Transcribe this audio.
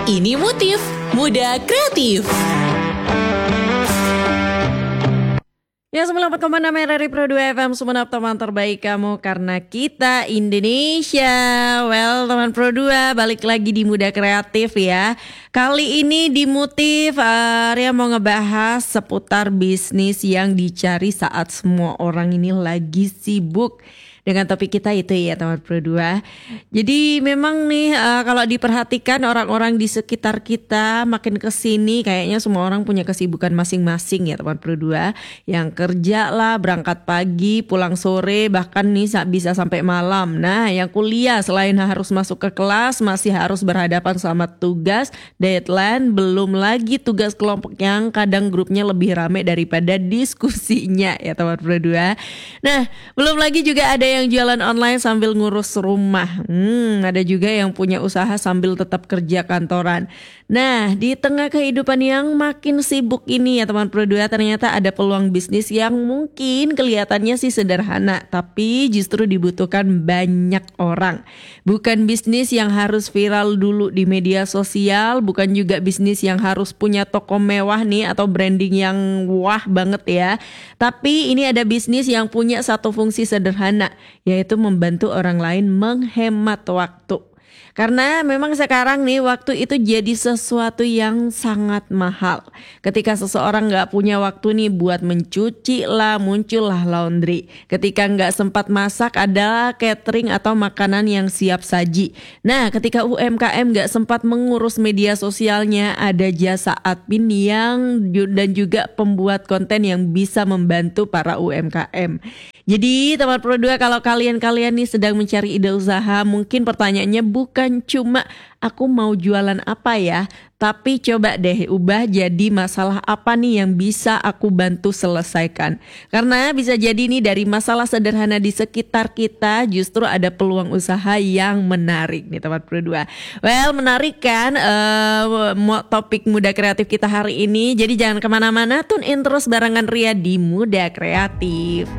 Ini Motif Muda Kreatif. Ya, 94,6 RRI Pro 2 FM Sumenep, teman terbaik kamu karena kita Indonesia. Well, teman Pro 2 balik lagi di Muda Kreatif ya. Kali ini di Motif Arya mau ngebahas seputar bisnis yang dicari saat semua orang ini lagi sibuk. Dengan topik kita itu ya teman Pro 2. Jadi memang nih kalau diperhatikan orang-orang di sekitar kita makin kesini kayaknya semua orang punya kesibukan masing-masing ya teman Pro 2. Yang kerja lah, berangkat pagi, pulang sore, bahkan nih bisa sampai malam. Nah yang kuliah selain harus masuk ke kelas masih harus berhadapan sama tugas, deadline, belum lagi tugas kelompok yang kadang grupnya lebih ramai daripada diskusinya ya teman Pro 2. Nah belum lagi juga ada yang jualan online sambil ngurus rumah. Ada juga yang punya usaha sambil tetap kerja kantoran. Nah, di tengah kehidupan yang makin sibuk ini ya teman Pro 2, ternyata ada peluang bisnis yang mungkin kelihatannya sih sederhana, tapi justru dibutuhkan banyak orang. Bukan bisnis yang harus viral dulu di media sosial, bukan juga bisnis yang harus punya toko mewah nih atau branding yang wah banget ya. Tapi ini ada bisnis yang punya satu fungsi sederhana, yaitu membantu orang lain menghemat waktu. Karena memang sekarang nih waktu itu jadi sesuatu yang sangat mahal. Ketika seseorang gak punya waktu nih buat mencuci lah, muncullah laundry. Ketika gak sempat masak ada catering atau makanan yang siap saji. Nah ketika UMKM gak sempat mengurus media sosialnya ada jasa admin dan juga pembuat konten yang bisa membantu para UMKM. Jadi teman Pro 2 kalau kalian nih sedang mencari ide usaha, mungkin pertanyaannya bukan cuma aku mau jualan apa ya, tapi coba deh ubah jadi masalah apa nih yang bisa aku bantu selesaikan. Karena bisa jadi nih dari masalah sederhana di sekitar kita justru ada peluang usaha yang menarik nih teman Pro 2. Well, menarik kan topik Muda Kreatif kita hari ini. Jadi jangan kemana-mana, tune in terus barengan Ria di Muda Kreatif.